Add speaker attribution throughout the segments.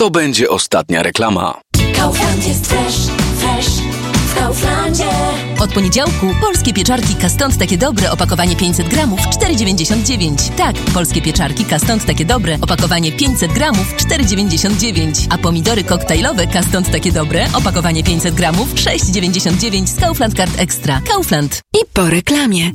Speaker 1: to będzie ostatnia reklama.
Speaker 2: Kaufland jest fresh w Kauflandzie.
Speaker 3: Od poniedziałku polskie pieczarki Kastąd takie dobre, opakowanie 500 gramów, 4,99. Tak, polskie pieczarki Kastąd takie dobre, opakowanie 500 gramów, 4,99. A pomidory koktajlowe Kastąd takie dobre, opakowanie 500 gramów, 6,99 z Kaufland Card Extra. Kaufland.
Speaker 4: I po reklamie.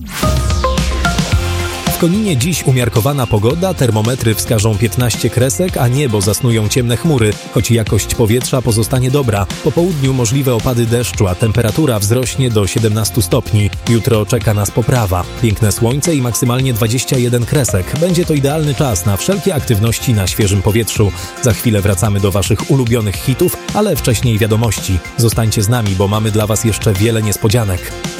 Speaker 5: W Koninie dziś umiarkowana pogoda, termometry wskażą 15 kresek, a niebo zasnują ciemne chmury, choć jakość powietrza pozostanie dobra. Po południu możliwe opady deszczu, a temperatura wzrośnie do 17 stopni. Jutro czeka nas poprawa. Piękne słońce i maksymalnie 21 kresek. Będzie to idealny czas na wszelkie aktywności na świeżym powietrzu. Za chwilę wracamy do Waszych ulubionych hitów, ale wcześniej wiadomości. Zostańcie z nami, bo mamy dla Was jeszcze wiele niespodzianek.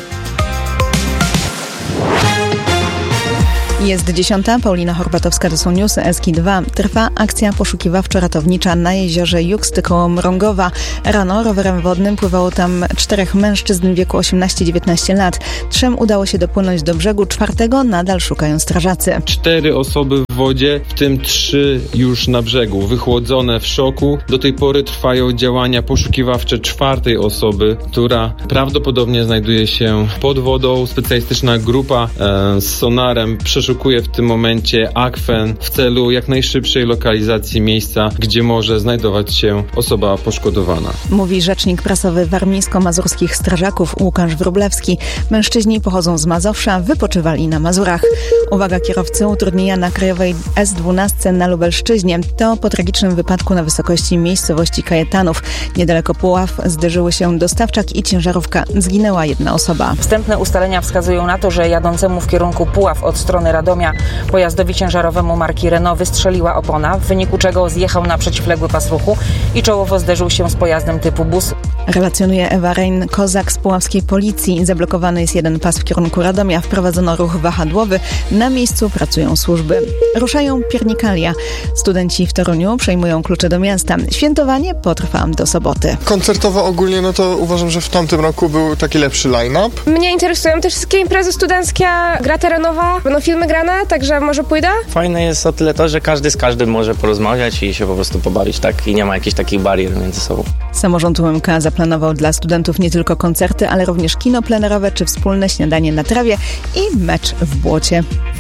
Speaker 6: Jest 10. Paulina Horbatowska, to są newsy SK2. Trwa akcja poszukiwawczo-ratownicza na jeziorze Juksty koło Mrągowa. Rano rowerem wodnym pływało tam 4 mężczyzn w wieku 18-19 lat. 3 udało się dopłynąć do brzegu, 4 nadal szukają strażacy.
Speaker 7: 4 osoby w wodzie, w tym 3 już na brzegu, wychłodzone w szoku. Do tej pory trwają działania poszukiwawcze 4 osoby, która prawdopodobnie znajduje się pod wodą. Specjalistyczna grupa z sonarem przeszukuje w tym momencie akwen w celu jak najszybszej lokalizacji miejsca, gdzie może znajdować się osoba poszkodowana.
Speaker 6: Mówi rzecznik prasowy warmińsko-mazurskich strażaków Łukasz Wróblewski. Mężczyźni pochodzą z Mazowsza, wypoczywali na Mazurach. Uwaga kierowcy, utrudnienia na krajowej S12 na Lubelszczyźnie. To po tragicznym wypadku na wysokości miejscowości Kajetanów. Niedaleko Puław zderzyły się dostawczak i ciężarówka. Zginęła 1 osoba.
Speaker 8: Wstępne ustalenia wskazują na to, że jadącemu w kierunku Puław od strony Radomia pojazdowi ciężarowemu marki Renault wystrzeliła opona, w wyniku czego zjechał na przeciwległy pas ruchu i czołowo zderzył się z pojazdem typu bus.
Speaker 6: Relacjonuje Ewa Rein-Kozak z puławskiej policji. Zablokowany jest 1 pas w kierunku Radomia. Wprowadzono ruch wahadłowy. Na miejscu pracują służby. Ruszają piernikalia. Studenci w Toruniu przejmują klucze do miasta. Świętowanie potrwa do soboty.
Speaker 9: Koncertowo ogólnie, no to uważam, że w tamtym roku był taki lepszy line-up.
Speaker 10: Mnie interesują też wszystkie imprezy studenckie, gra terenowa, będą filmy grane, także może pójdę.
Speaker 11: Fajne jest o tyle to, że każdy z każdym może porozmawiać i się po prostu pobawić, tak? I nie ma jakichś takich barier między sobą.
Speaker 6: Samorząd UMK zaplanował dla studentów nie tylko koncerty, ale również kino plenerowe czy wspólne śniadanie na trawie i mecz w błocie.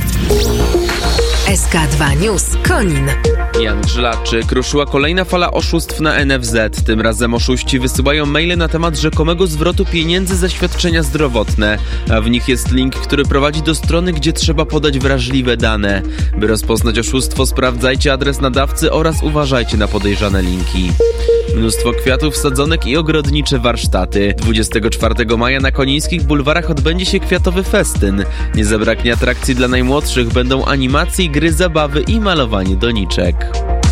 Speaker 4: SK2 News Konin.
Speaker 12: Jan Żlaczyk. Ruszyła kolejna fala oszustw na NFZ. Tym razem oszuści wysyłają maile na temat rzekomego zwrotu pieniędzy za świadczenia zdrowotne, a w nich jest link, który prowadzi do strony, gdzie trzeba podać wrażliwe dane. By rozpoznać oszustwo, sprawdzajcie adres nadawcy oraz uważajcie na podejrzane linki. Mnóstwo kwiatów, sadzonek i ogrodnicze warsztaty. 24 maja na konińskich bulwarach odbędzie się kwiatowy festyn. Nie zabraknie atrakcji dla najmłodszych, będą animacje, gry, zabawy i malowanie doniczek.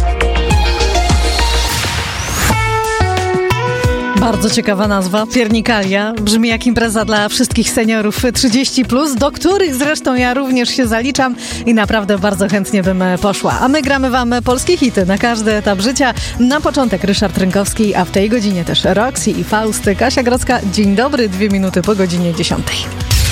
Speaker 13: Bardzo ciekawa nazwa, piernikalia. Brzmi jak impreza dla wszystkich seniorów 30+, do których zresztą ja również się zaliczam i naprawdę bardzo chętnie bym poszła. A my gramy wam polskie hity na każdy etap życia. Na początek Ryszard Rynkowski, a w tej godzinie też Roxy i Faust. Kasia Grodzka, dzień dobry, 2 minuty po godzinie 10.